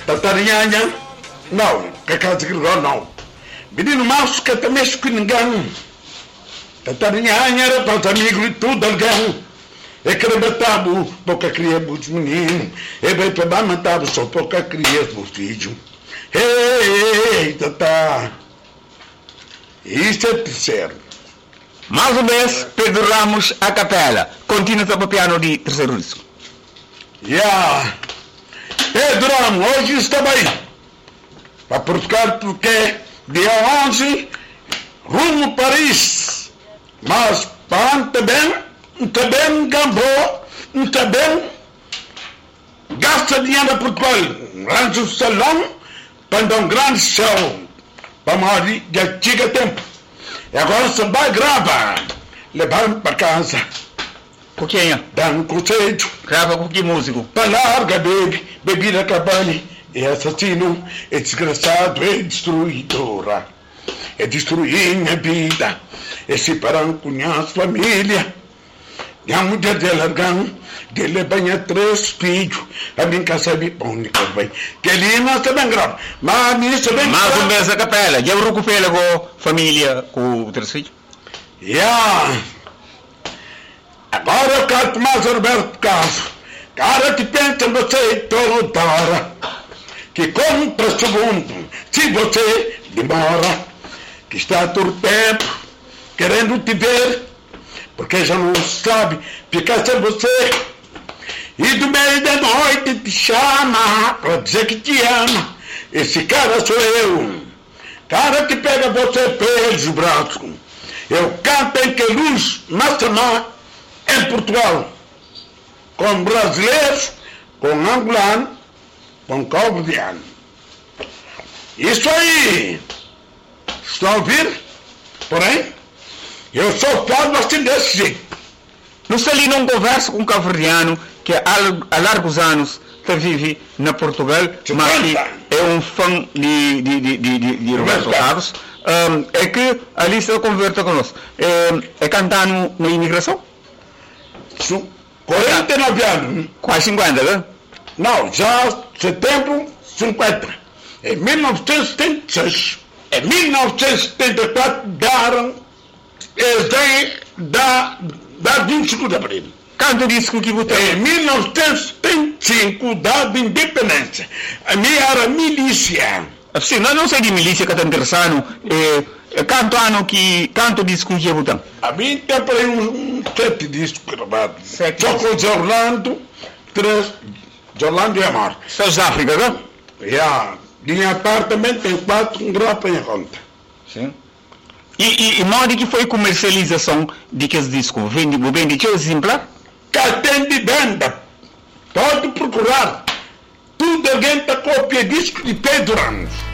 Tatarinha, não, que casa que não. Menino macho que também mexe com ninguém. Tatarinha era para os amigos e tudo, alguém. É que rebatava pouca criança os meninos. É bem para matar só pouca criança os filhos. Ei, tata. Isso é terceiro. Mais uma vez, Pedro Ramos a capela. Continua para o piano de terceiro disco. Pedro Ramos, hoje está bem. Para Portugal, porque dia 11, rumo Paris. Mas para também gambou, também gasta dinheiro a Portugal. Arranja um salão para dar um grande show. Para morrer, já chega tempo. E agora só vai gravar. Levar para casa. Com quem é? Dá um conceito. Grava com que músico? Para larga, bebida cabane. É assassino, é desgraçado, é destruidora. É destruir minha vida. É separar com minha família. E a mulher dela ganha, dele banha 3 filhos. A minha casa é onde que vai. Que ele não está bem grave. Mas a minha está bem grave. Mas um mês a capela. Já recupera com a família, com 3 filhos? Agora eu canto mais Roberto Carlos. Cara que pensa em você toda hora. Que conta o segundo. Se você demora. Que está todo tempo querendo te ver. Porque já não sabe ficar sem você. E do meio da noite te chama para dizer que te ama. Esse cara sou eu. Cara que pega você pelos braços. Eu canto em Queluz, Massamá, em Portugal. Com brasileiros, com angolano, com cabo-verdiano. Isso aí. Estão a ouvir? Porém, eu sou fado assim desse jeito. Não sei ali não conversa com um cabo-verdiano que há largos anos vive na Portugal, mas que é um fã de Roberto Carlos. É que ali está conversa conosco. É cantando na imigração? 49 anos. Quase 50, né? Não, já setembro 50. Em 1976. Em 1974 deram da 25 de abril. Quando disse que votou? Em 1975, data de independência. A minha era milícia. Sim, não sei de milícia que está interessando. Quanto disco que votou? A mim tem por aí um 7 discos gravados. Só com os Orlando, 3 de Orlando e Amar. South África, não? Minha parte também tem 4 com grapa em conta. Sim. E modo que foi comercialização de que esse disco? Vende teu exemplar? Que tem de venda. Pode procurar. Tudo alguém está cópia disco de Pedro Ramos.